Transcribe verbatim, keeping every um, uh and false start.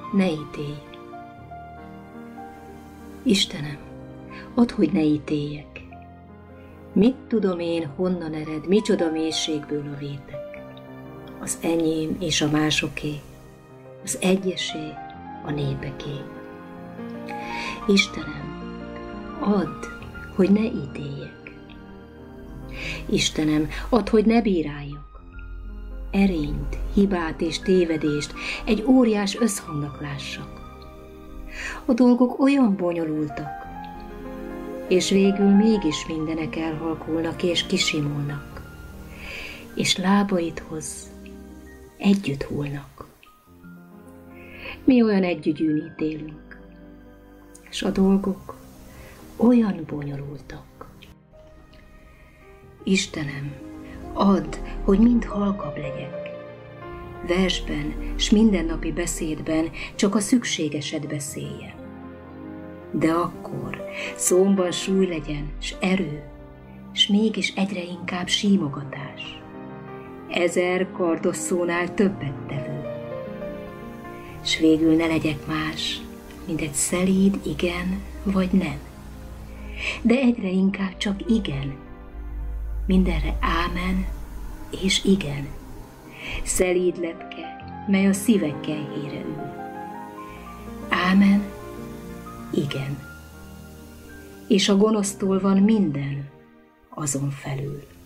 ne ítélj. Istenem, add, hogy ne ítéljek. Mit tudom én, honnan ered, micsoda mélységből a vétek? Az enyém és a másoké, az egyesé, a népeké. Istenem, add, hogy ne ítéljek. Istenem, add, hogy ne bíráljak. Erényt, hibát és tévedést egy óriás összhangnak lássak. A dolgok olyan bonyolultak, és végül mégis mindenek elhalkulnak és kisimulnak, és lábaidhoz együtt hullnak. Mi olyan együgyűn ítélünk, és a dolgok olyan bonyolultak. Istenem, add, hogy mind halkabb legyek. Versben s mindennapi beszédben csak a szükségeset beszéljem. De akkor szómban súly legyen, s erő, s mégis egyre inkább símogatás. Ezer kardos szónál többet tevő. S végül ne legyek más, mint egy szelíd igen vagy nem. De egyre inkább csak igen. Mindenre ámen és igen. Szelíd lepke, mely a szívek kelyhére ül. Ámen, igen. És a gonosztól van minden azon felül.